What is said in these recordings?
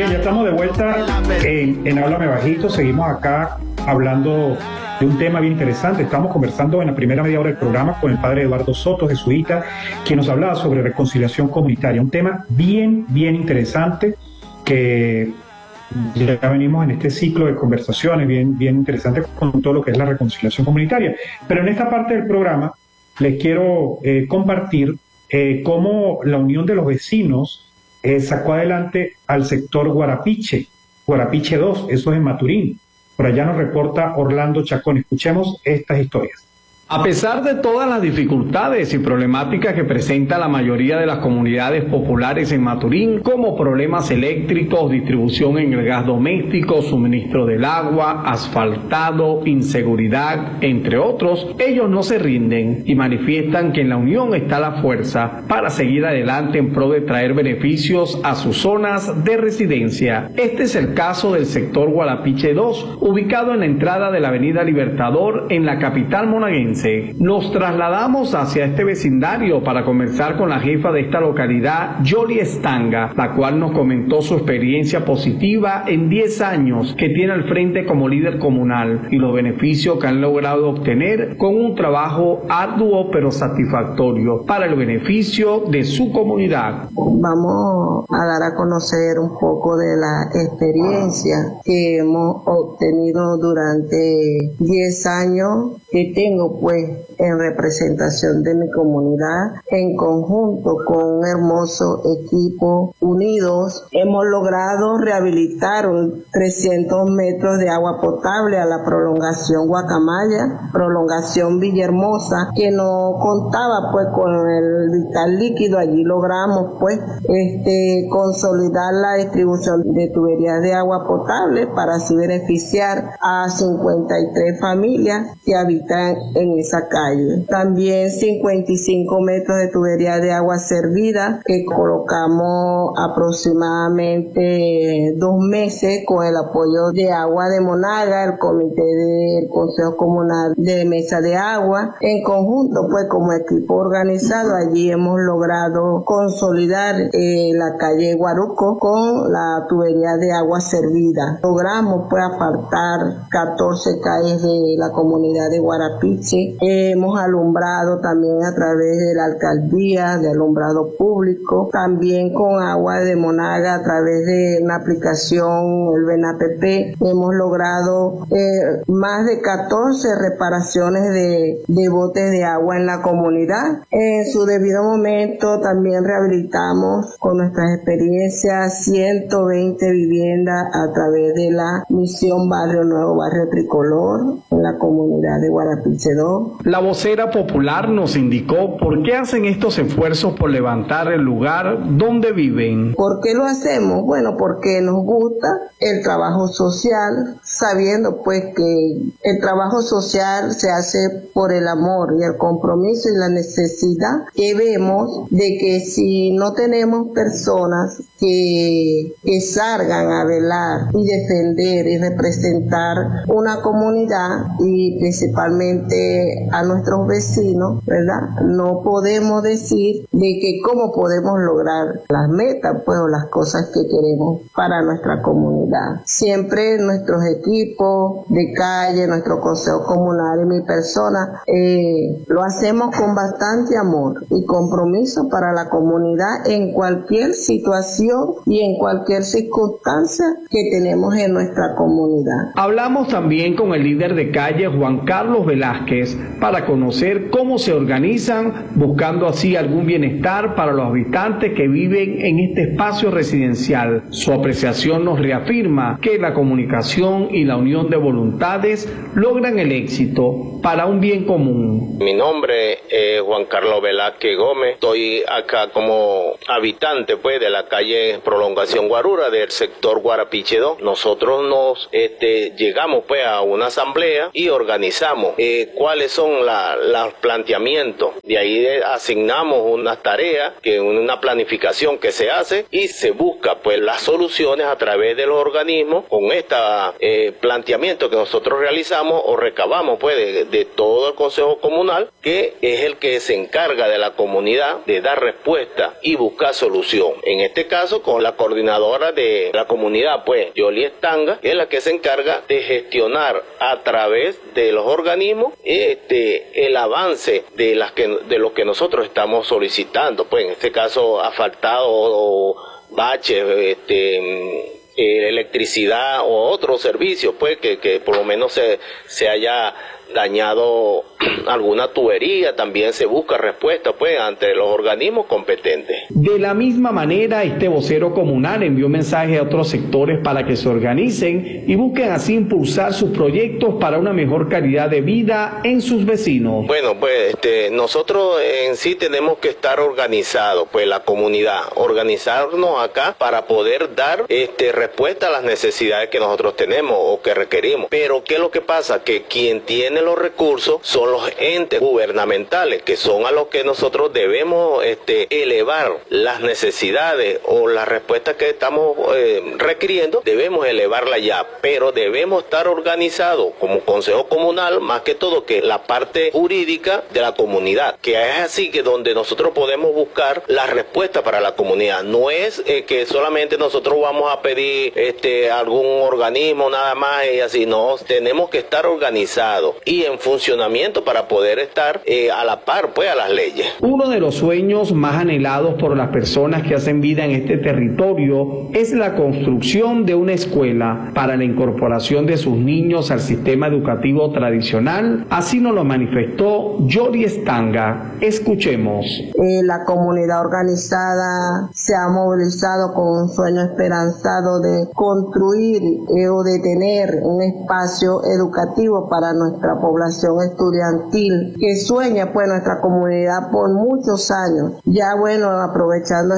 Bien, ya estamos de vuelta en Háblame Bajito. Seguimos acá hablando de un tema bien interesante. Estamos conversando en la primera media hora del programa con el padre Eduardo Soto, jesuita, quien nos hablaba sobre reconciliación comunitaria. Un tema bien interesante que ya venimos en este ciclo de conversaciones bien interesantes con todo lo que es la reconciliación comunitaria. Pero en esta parte del programa les quiero compartir cómo la Unión de los Vecinos sacó adelante al sector Guarapiche 2, eso es en Maturín. Por allá nos reporta Orlando Chacón. Escuchemos estas historias. A pesar de todas las dificultades y problemáticas que presenta la mayoría de las comunidades populares en Maturín, como problemas eléctricos, distribución en el gas doméstico, suministro del agua, asfaltado, inseguridad, entre otros, ellos no se rinden y manifiestan que en la unión está la fuerza para seguir adelante en pro de traer beneficios a sus zonas de residencia. Este es el caso del sector Guarapiche 2, ubicado en la entrada de la Avenida Libertador en la capital monaguense. Nos trasladamos hacia este vecindario para conversar con la jefa de esta localidad, Yoli Estanga, la cual nos comentó su experiencia positiva en 10 años que tiene al frente como líder comunal y los beneficios que han logrado obtener con un trabajo arduo pero satisfactorio para el beneficio de su comunidad. Vamos a dar a conocer un poco de la experiencia que hemos obtenido durante 10 años que tengo pues en representación de mi comunidad, en conjunto con un hermoso equipo unidos, hemos logrado rehabilitar 300 metros de agua potable a la prolongación Guacamaya, prolongación Villahermosa, que no contaba pues con el vital líquido. Allí logramos pues consolidar la distribución de tuberías de agua potable para así beneficiar a 53 familias que habitan en esa calle. También 55 metros de tubería de agua servida que colocamos aproximadamente 2 meses con el apoyo de Agua de Monaga, el comité del Consejo Comunal de Mesa de Agua. En conjunto, pues como equipo organizado, allí hemos logrado consolidar la calle Guaruco con la tubería de agua servida. Logramos pues apartar 14 calles de la comunidad de Guarapiche. Hemos alumbrado también a través de la alcaldía, de alumbrado público, también con Agua de Monaga a través de una aplicación, el BENAPP. Hemos logrado más de 14 reparaciones de botes de agua en la comunidad. En su debido momento también rehabilitamos con nuestras experiencias 120 viviendas a través de la misión Barrio Nuevo, Barrio Tricolor, en la comunidad de Guarapiche 2. La vocera popular nos indicó por qué hacen estos esfuerzos por levantar el lugar donde viven. ¿Por qué lo hacemos? Bueno, porque nos gusta el trabajo social, sabiendo pues que el trabajo social se hace por el amor y el compromiso y la necesidad que vemos de que si no tenemos personas que salgan a velar y defender y representar una comunidad y principalmente a nuestros vecinos, ¿verdad? No podemos decir de que cómo podemos lograr las metas, pues, o las cosas que queremos para nuestra comunidad. Siempre nuestros equipos de calle, nuestro consejo comunal y mi persona, lo hacemos con bastante amor y compromiso para la comunidad en cualquier situación y en cualquier circunstancia que tenemos en nuestra comunidad. Hablamos también con el líder de calle, Juan Carlos Velázquez, para conocer cómo se organizan, buscando así algún bienestar para los habitantes que viven en este espacio residencial. Su apreciación nos reafirma que la comunicación y la unión de voluntades logran el éxito para un bien común. Mi nombre es Juan Carlos Velázquez Gómez. Estoy acá como habitante pues de la calle Prolongación Guarura del sector Guarapiche 2. Nosotros nos llegamos pues a una asamblea y organizamos cuáles son los planteamientos. De ahí asignamos unas tareas, que una planificación que se hace y se busca pues las soluciones a través de los organismos con este planteamiento que nosotros realizamos o recabamos pues de todo el Consejo Comunal, que es el que se encarga de la comunidad de dar respuesta y buscar solución. En este caso, con la coordinadora de la comunidad, pues, Yoli Estanga, es la que se encarga de gestionar a través de los organismos el avance de lo que nosotros estamos solicitando. Pues, en este caso, asfaltado o baches, electricidad o otros servicios, pues, que por lo menos se haya dañado alguna tubería, también se busca respuesta, pues, ante los organismos competentes. De la misma manera, este vocero comunal envió mensaje a otros sectores para que se organicen y busquen así impulsar sus proyectos para una mejor calidad de vida en sus vecinos. Bueno, pues nosotros en sí tenemos que estar organizados, pues la comunidad, organizarnos acá para poder dar respuesta a las necesidades que nosotros tenemos o que requerimos. Pero ¿qué es lo que pasa? Que quien tiene los recursos son los entes gubernamentales, que son a los que nosotros debemos elevar las necesidades o las respuestas que estamos requiriendo, debemos elevarla ya, pero debemos estar organizados como consejo comunal, más que todo que la parte jurídica de la comunidad, que es así que donde nosotros podemos buscar la respuesta para la comunidad. No es que solamente nosotros vamos a pedir algún organismo nada más y así, no, tenemos que estar organizados y en funcionamiento para poder estar a la par, pues, a las leyes. Uno de los sueños más anhelados por las personas que hacen vida en este territorio es la construcción de una escuela para la incorporación de sus niños al sistema educativo tradicional. Así nos lo manifestó Yoli Estanga. Escuchemos. La comunidad organizada se ha movilizado con un sueño esperanzado de construir o de tener un espacio educativo para nuestra población estudiantil que sueña, pues, nuestra comunidad por muchos años. Ya, bueno, aprovechando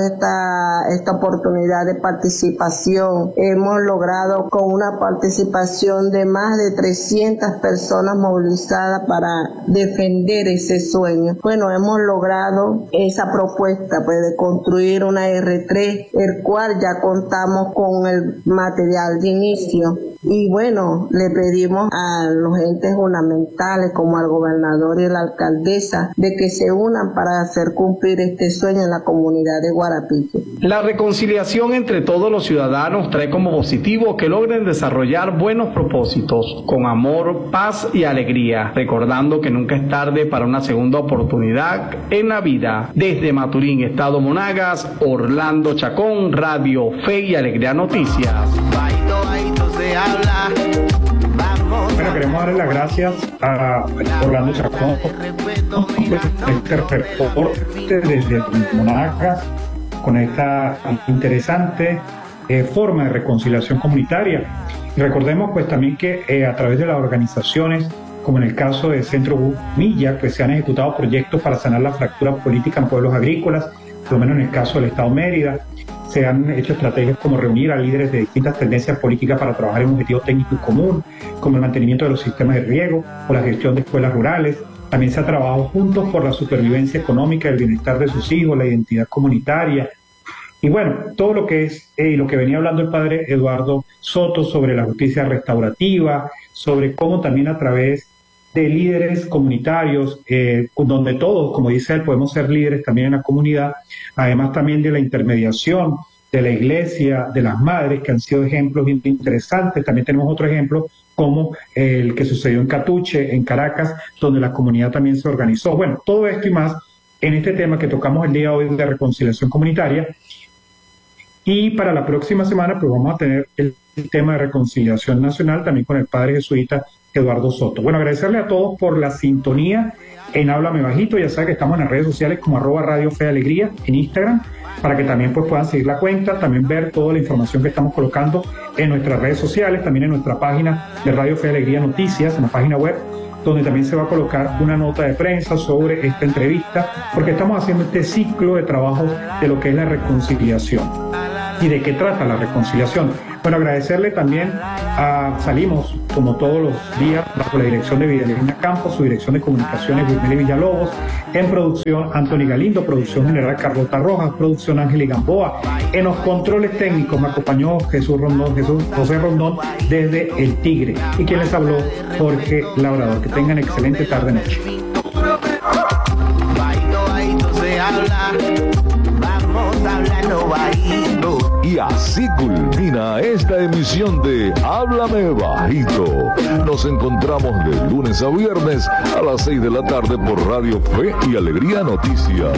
esta oportunidad de participación, hemos logrado con una participación de más de 300 personas movilizadas para defender ese sueño. Bueno, hemos logrado esa propuesta, pues, de construir una R3, el cual ya contamos con el material de inicio. Y bueno, le pedimos a los entes gubernamentales como al gobernador y la alcaldesa de que se unan para hacer cumplir este sueño en la comunidad de Guarapiche. La reconciliación entre todos los ciudadanos trae como positivo que logren desarrollar buenos propósitos con amor, paz y alegría, recordando que nunca es tarde para una segunda oportunidad en la vida. Desde Maturín, Estado Monagas, Orlando Chacón, Radio Fe y Alegría Noticias. Bueno, queremos darle las gracias a Orlando Chacón por este reporte desde Monagas con esta interesante forma de reconciliación comunitaria. Y recordemos, pues, también que a través de las organizaciones, como en el caso de Centro Milla, pues se han ejecutado proyectos para sanar la fractura política en pueblos agrícolas, por lo menos en el caso del Estado Mérida. Se han hecho estrategias como reunir a líderes de distintas tendencias políticas para trabajar en un objetivo técnico y común, como el mantenimiento de los sistemas de riego o la gestión de escuelas rurales. También se ha trabajado juntos por la supervivencia económica, el bienestar de sus hijos, la identidad comunitaria. Y bueno, todo lo que es, y lo que venía hablando el padre Eduardo Soto sobre la justicia restaurativa, sobre cómo también a través de líderes comunitarios, donde todos, como dice él, podemos ser líderes también en la comunidad, además también de la intermediación de la iglesia, de las madres, que han sido ejemplos bien interesantes. También tenemos otro ejemplo como el que sucedió en Catuche, en Caracas, donde la comunidad también se organizó. Bueno, todo esto y más en este tema que tocamos el día de hoy de reconciliación comunitaria. Y para la próxima semana pues vamos a tener el tema de reconciliación nacional también con el padre jesuita Eduardo Soto. Bueno, agradecerle a todos por la sintonía en Háblame Bajito. Ya saben que estamos en las redes sociales como @Radio Fe Alegría en Instagram, para que también pues puedan seguir la cuenta, también ver toda la información que estamos colocando en nuestras redes sociales, también en nuestra página de Radio Fe Alegría Noticias, en la página web, donde también se va a colocar una nota de prensa sobre esta entrevista, porque estamos haciendo este ciclo de trabajo de lo que es la reconciliación. ¿Y de qué trata la reconciliación? Bueno, agradecerle también salimos como todos los días bajo la dirección de Vidalina Campos, su dirección de comunicaciones Wilmer Villalobos, en producción Anthony Galindo, producción general Carlota Rojas, producción Ángel Gamboa, en los controles técnicos me acompañó José Rondón desde El Tigre, y quien les habló, Jorge Labrador. Que tengan excelente tarde-noche. Y así culmina esta emisión de Háblame Bajito. Nos encontramos de lunes a viernes a las 6 de la tarde por Radio Fe y Alegría Noticias.